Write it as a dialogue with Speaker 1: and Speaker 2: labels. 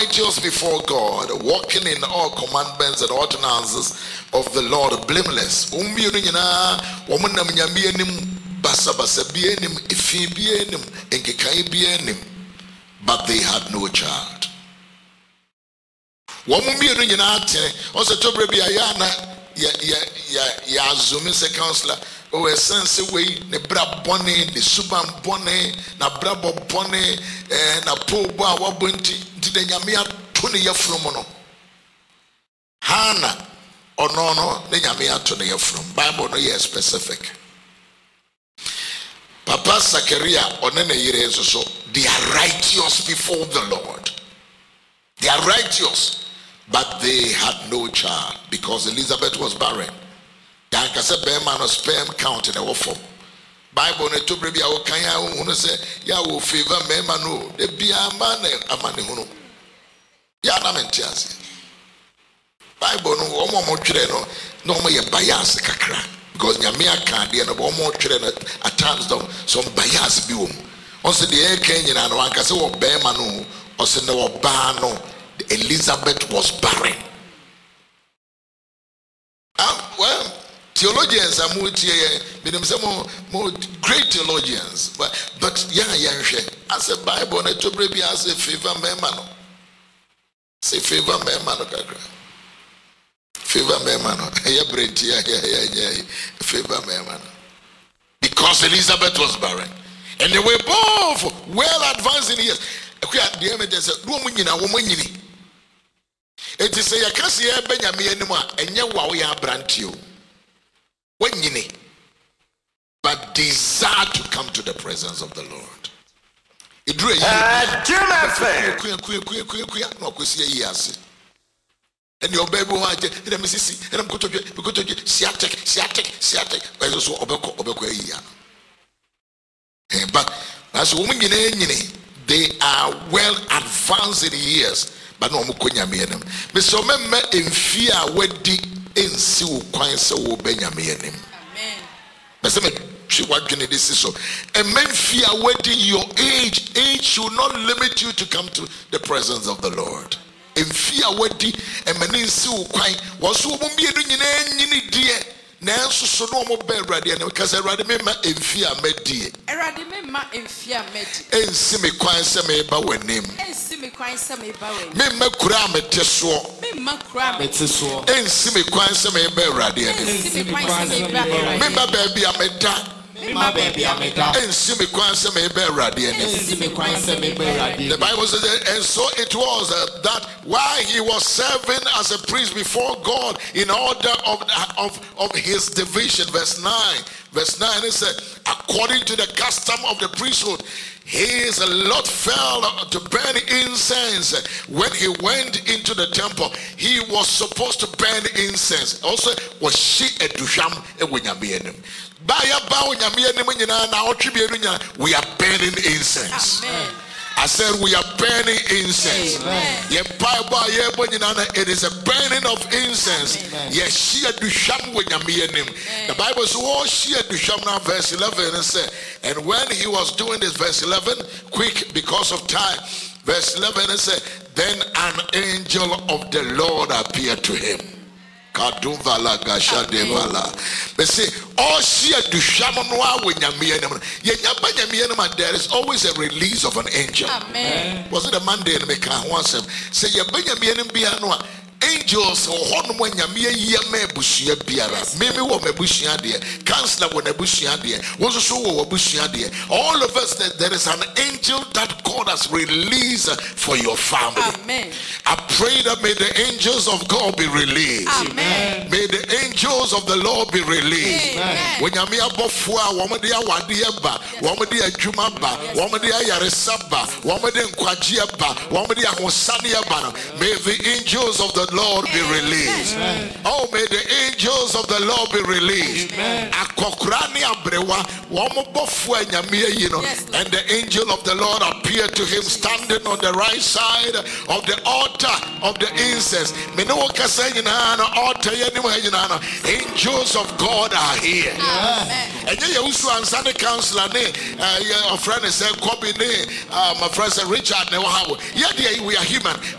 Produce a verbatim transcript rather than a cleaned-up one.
Speaker 1: righteous before God, walking in all commandments and ordinances of the Lord, blameless. But they had no child. Also, to be a yana, ya ya ya ya zoom in counselor. Oh, a sense way, the brab bonnet, the suban bonnet, na brabo bonnet, and a poor boy, what bunty, did the Yamia twenty year from no. Hannah or no, no, the Yamia twenty year from Bible, no year specific. Papa Zachariah or Nene years or so, they are righteous before the Lord. They are righteous, but they had no child because Elizabeth was barren. Yanka said, "Bear no sperm count in our form." Bible ne to baby our kanya who say, "Ya will favor me manu." The be a man a man who ya na mentias. Bible no omo mo twere no no mo ye bias kakra because nyame aka de no omo twere no at times some bias bi wom. On say the air Kenya na no anka say wo bear manu or say no ba no. Elizabeth was barren. Ah, well, theologians are more more great theologians, but but yeah, yeah, as a Bible, and to be as a favor man, say favor man, favor man, favor man, because Elizabeth was barren, and they were both well advanced in years. It is a Cassia Benjamin and Yawa Brantio. When you need, but desire to come to the presence of the Lord. It drew a and your baby wanted, and I'm Mississippi, and I'm going to get Siatic, Siatic, Siatic, but also Obeko Obeko. But as women in they are well advanced in years. But no mukonya mienum. Me so memme enfia wedi ensi wo kwan se wo benya mienum. Amen. Bese me twi wadwene this so. E menfia wedi your age age should not limit you to come to the presence of the Lord. Enfia wedi e meni ensi wo kwan wo so wo mienu nyina nyini die. Nanso so no mo be Awurade and because Awurade me ma enfia medie. Awurade me ma enfia medie. Ensi me kwan se me ba wanim. Ensi me kwan se me ba wanim. Me ma kura mete so. Me ma kura mete so. Ensi me kwan se me ba Awurade and. Ensi me kwan se me ba Awurade. Me ba ba bia meda. Me ma baby ameda. Ensi me kwan se me ba Awurade and. Ensi me kwan se me ba Awurade. The Bible says, and so it was uh, that while he was serving as a priest before God in order of of of his division, verse nine, verse nine, it said, according to the custom of the priesthood, his lot fell to burn incense. When he went into the temple, he was supposed to burn incense. Also, was she a dusham a winyabianim? We are burning incense. Amen. I said we are burning incense. It is a burning of incense. Yes, the Bible says, oh, verse eleven, and said, and when he was doing this, verse eleven, quick because of time, verse eleven, it said, then an angel of the Lord appeared to him. Kaduvala gasha devala. They say, oh, she do shamanwa when yamianum. Yanyabanyamianum, there is always a release of an angel. Amen. Was it a Monday in Meka once? Say, Yabanyamianum bianwa. Angels or one yamia yame bushia biara. Maybe what me bushia dear. Counselor when a bushia dear. Was so a bushia dear. All of us that there is an angel that God has released for your family. Amen. I pray that may the angels of God be released. Amen. May the angels of the Lord be released. Amen. When yamia bofua, womadia wadiaba, womadia jumaba, womadia yaresaba, womadia kwajiaba, womadia hosaniaba. May the angels of the Lord be released. Amen. Oh, may the angels of the Lord be released. Amen. And the angel of the Lord appeared to him standing on the right side of the altar of the incense. Angels of God are here. And you also answer the counselor, a friend said, my friend said, Richard, yeah, we are human.